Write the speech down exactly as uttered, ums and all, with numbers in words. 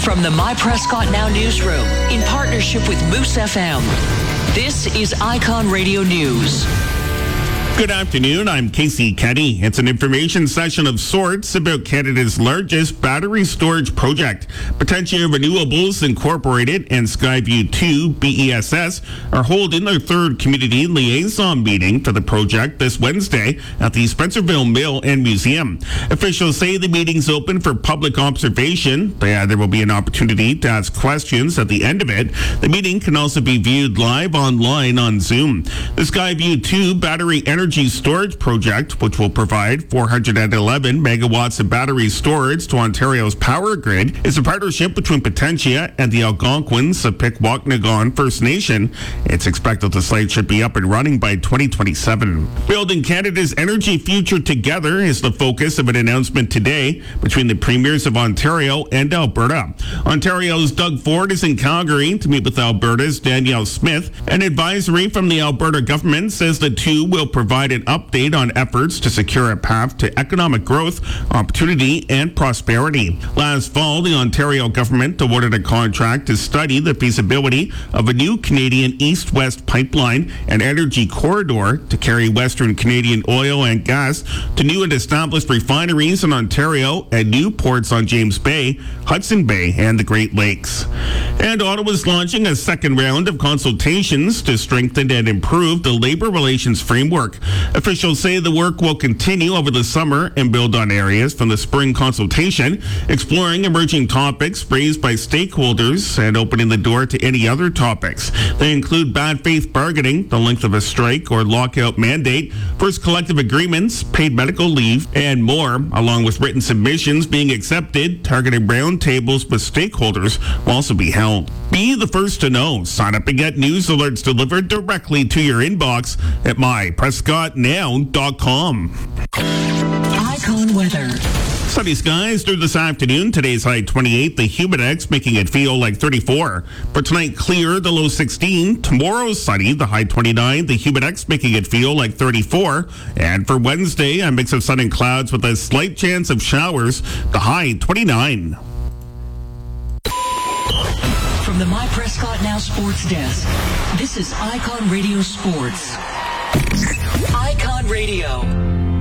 From the My Prescott Now newsroom, in partnership with Moose F M, this is Icon Radio News. Good afternoon, I'm Casey Kenny. It's an information session of sorts about Canada's largest battery storage project. Potentia Renewables Incorporated and Skyview two B E S S are holding their third community liaison meeting for the project this Wednesday at the Spencerville Mill and Museum. Officials say the meeting's open for public observation. There will be an opportunity to ask questions at the end of it. The meeting can also be viewed live online on Zoom. The Skyview two battery energy Energy storage project, which will provide four hundred eleven megawatts of battery storage to Ontario's power grid, is a partnership between Potentia and the Algonquins of Pikwakanagan First Nation. It's expected the site should be up and running by twenty twenty-seven. Building Canada's energy future together is the focus of an announcement today between the premiers of Ontario and Alberta. Ontario's Doug Ford is in Calgary to meet with Alberta's Danielle Smith. An advisory from the Alberta government says the two will provide an update on efforts to secure a path to economic growth, opportunity, and prosperity. Last fall, the Ontario government awarded a contract to study the feasibility of a new Canadian east-west pipeline and energy corridor to carry Western Canadian oil and gas to new and established refineries in Ontario and new ports on James Bay, Hudson Bay, and the Great Lakes. And Ottawa's launching a second round of consultations to strengthen and improve the labor relations framework. Officials say the work will continue over the summer and build on areas from the spring consultation, exploring emerging topics raised by stakeholders and opening the door to any other topics. They include bad faith bargaining, the length of a strike or lockout mandate, first collective agreements, paid medical leave, and more, along with written submissions being accepted. Targeted roundtables with stakeholders will also be held. Be the first to know. Sign up and get news alerts delivered directly to your inbox at my prescott now dot com. Icon weather. Sunny skies through this afternoon. Today's high twenty-eight, the humidex making it feel like thirty-four. For tonight, clear, the low sixteen. Tomorrow, sunny, the high twenty-nine, the humidex making it feel like thirty-four. And for Wednesday, a mix of sun and clouds with a slight chance of showers, the high twenty-nine. From the My Prescott Now Sports Desk, this is Icon Radio Sports. Icon Radio.